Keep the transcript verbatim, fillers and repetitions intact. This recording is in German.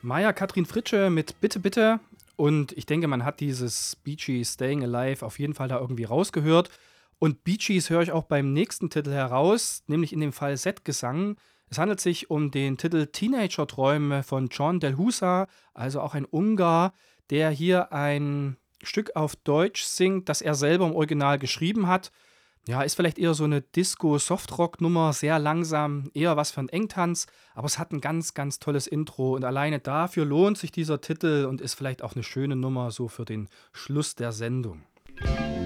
Maja Katrin Fritsche mit Bitte, bitte. Und ich denke, man hat dieses Bee Gees Staying Alive auf jeden Fall da irgendwie rausgehört. Und Bee Gees höre ich auch beim nächsten Titel heraus, nämlich in dem Falsettgesang. Es handelt sich um den Titel Teenager-Träume von John Del Husa, also auch ein Ungar, der hier ein Stück auf Deutsch singt, das er selber im Original geschrieben hat. Ja, ist vielleicht eher so eine Disco-Softrock-Nummer, sehr langsam, eher was für 'n Engtanz, aber es hat ein ganz, ganz tolles Intro und alleine dafür lohnt sich dieser Titel und ist vielleicht auch eine schöne Nummer so für den Schluss der Sendung.